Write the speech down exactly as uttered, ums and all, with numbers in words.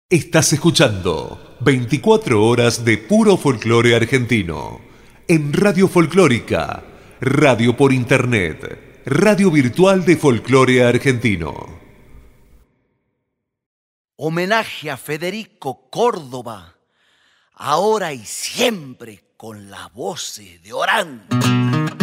Estás escuchando veinticuatro horas de puro folclore argentino en Radio Folclórica, radio por internet, radio virtual de folclore argentino. Homenaje a Federico Córdoba, ahora y siempre con las voces de Orán.